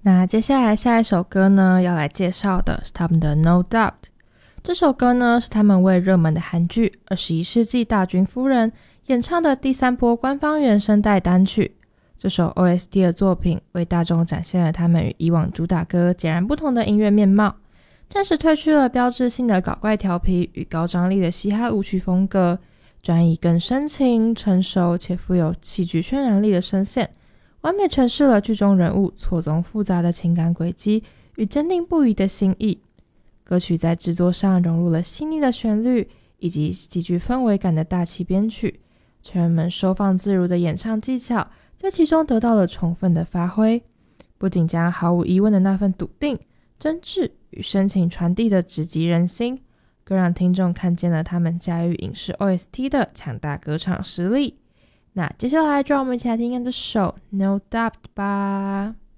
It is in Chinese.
那接下来下一首歌呢，要来介绍的是他们的 No Doubt。 这首歌呢，是他们为热门的韩剧21世纪大军夫人演唱的第3波官方原声带单曲。这首 OST 的作品为大众展现了他们与以往主打歌截然不同的音乐面貌，暂时褪去了标志性的搞怪调皮与高张力的嘻哈舞曲风格，转以更深情、成熟且富有戏剧渲染力的声线，完美诠释了剧中人物错综复杂的情感轨迹与坚定不移的心意。歌曲在制作上融入了细腻的旋律以及极具氛围感的大气编曲，成员们收放自如的演唱技巧在其中得到了充分的发挥，不仅将毫无疑问的那份笃定、真挚与深情传递的直击人心，更让听众看见了他们驾驭影视 OST 的强大歌唱实力。那接下来就让我们一起来听看这首 No Doubt 吧。